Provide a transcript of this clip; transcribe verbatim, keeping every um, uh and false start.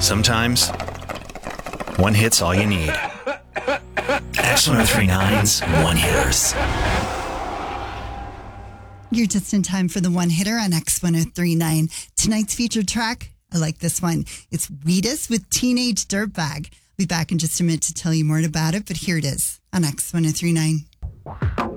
Sometimes, one hit's all you need. X one oh three nine's One Hitters. You're just in time for the one hitter on X one oh three nine. Tonight's featured track, I like this one. It's Wheatus with Teenage Dirtbag. I'll be back in just a minute to tell you more about it, but here it is on X one oh three nine.